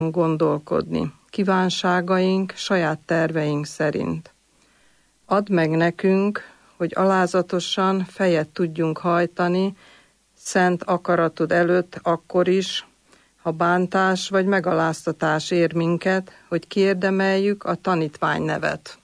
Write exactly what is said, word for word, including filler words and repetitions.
gondolkodni, kívánságaink, saját terveink szerint. Add meg nekünk, hogy alázatosan fejet tudjunk hajtani szent akaratod előtt akkor is, ha bántás vagy megaláztatás ér minket, hogy kiérdemeljük a tanítvány nevet.